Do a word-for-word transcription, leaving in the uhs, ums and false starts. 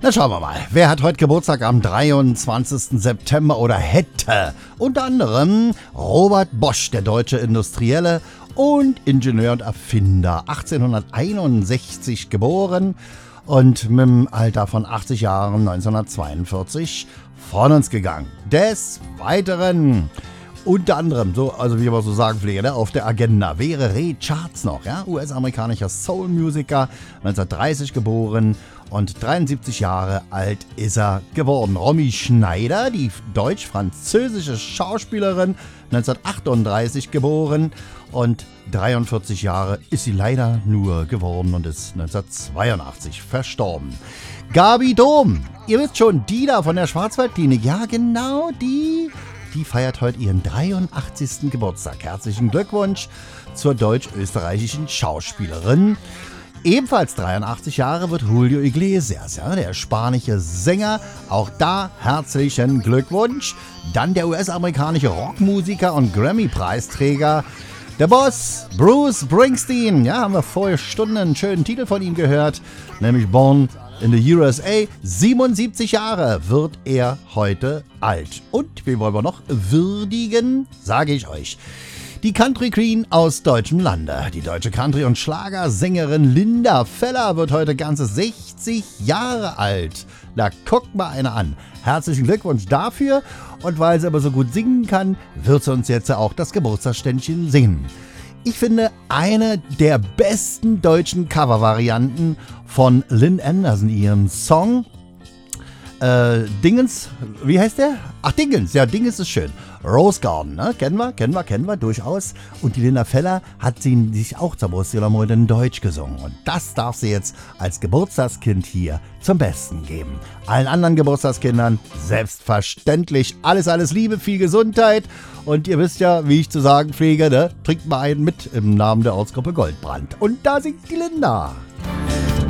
Na schauen wir mal, wer hat heute Geburtstag am dreiundzwanzigsten September oder hätte? Unter anderem Robert Bosch, der deutsche Industrielle und Ingenieur und Erfinder, achtzehnhunderteinundsechzig geboren und mit dem Alter von achtzig Jahren neunzehnhundertzweiundvierzig von uns gegangen. Des Weiteren unter anderem, so, also wie man so sagen pflege, ne, auf der Agenda wäre Ray Charles noch, ja, U S-amerikanischer Soul-Musiker, neunzehnhundertdreißig geboren und dreiundsiebzig Jahre alt ist er geworden. Romy Schneider, die deutsch-französische Schauspielerin, neunzehnhundertachtunddreißig geboren und dreiundvierzig Jahre ist sie leider nur geworden und ist neunzehnhundertzweiundachtzig verstorben. Gabi Dom, ihr wisst schon, die da von der Schwarzwaldklinik, ja genau, die... Die feiert heute ihren dreiundachtzigsten Geburtstag. Herzlichen Glückwunsch zur deutsch-österreichischen Schauspielerin. Ebenfalls dreiundachtzig Jahre wird Julio Iglesias, ja, der spanische Sänger. Auch da herzlichen Glückwunsch. Dann der U S-amerikanische Rockmusiker und Grammy-Preisträger, der Boss Bruce Springsteen. Ja, haben wir vor Stunden einen schönen Titel von ihm gehört, nämlich Born in the U S A. siebenundsiebzig Jahre wird er heute alt. Und wen wollen wir noch würdigen? Sage ich euch. Die Country Queen aus deutschem Lande. Die deutsche Country- und Schlagersängerin Linda Feller wird heute ganze sechzig Jahre alt. Na, guckt mal einer an. Herzlichen Glückwunsch dafür. Und weil sie aber so gut singen kann, wird sie uns jetzt auch das Geburtstagsständchen singen. Ich finde, eine der besten deutschen Covervarianten von Lynn Anderson, ihrem Song äh, Dingens, wie heißt der? Ach, Dingens, ja, Dingens ist schön. Rose Garden, ne? Kennen wir, kennen wir, kennen wir, durchaus. Und die Linda Feller hat sie sich auch zur Brustjollermode in Deutsch gesungen. Und das darf sie jetzt als Geburtstagskind hier zum Besten geben. Allen anderen Geburtstagskindern selbstverständlich alles, alles Liebe, viel Gesundheit. Und ihr wisst ja, wie ich zu sagen pflege, ne? Trinkt mal einen mit im Namen der Ortsgruppe Goldbrand. Und da singt die Linda.